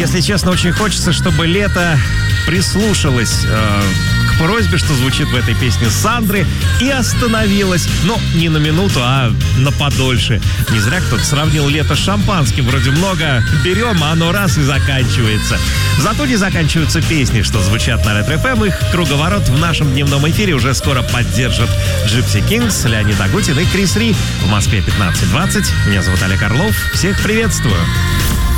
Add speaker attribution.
Speaker 1: Если честно, очень хочется, чтобы лето прислушалось к просьбе, что звучит в этой песне Сандры, и остановилась. Но не на минуту, а на подольше. Не зря кто-то сравнил лето с шампанским. Вроде много берем, а оно раз и заканчивается. Зато не заканчиваются песни, что звучат на Ретро-ФМ. Их круговорот в нашем дневном эфире уже скоро поддержат Gypsy Kings, Леонид Агутин и Крис Ри. В Москве 15:20. Меня зовут Олег Орлов. Всех приветствую.